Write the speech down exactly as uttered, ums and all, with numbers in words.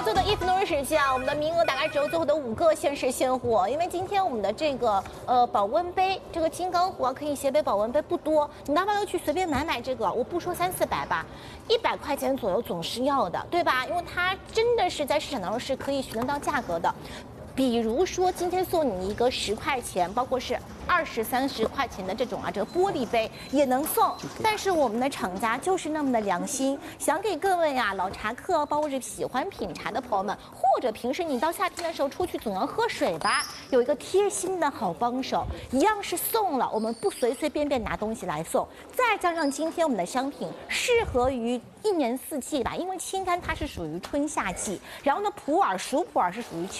最后的一分钟时间啊，我们的名额大概只有最后的五个，限时现货。因为今天我们的这个呃保温杯，这个金刚壶啊，可以斜杯保温杯不多，你哪怕要去随便买买这个，我不说三四百吧，一百块钱左右总是要的，对吧？因为它真的是在市场当中是可以询得到价格的。比如说今天送你一个十块钱，包括是二十三十块钱的这种啊，这个玻璃杯也能送。但是我们的厂家就是那么的良心，想给各位啊老茶客，包括是喜欢品茶的朋友们，或者平时你到夏天的时候出去总要喝水吧，有一个贴心的好帮手，一样是送了，我们不随随便便拿东西来送。再加上今天我们的商品适合于一年四季吧，因为青柑它是属于春夏季，然后呢普洱熟普洱是属于秋。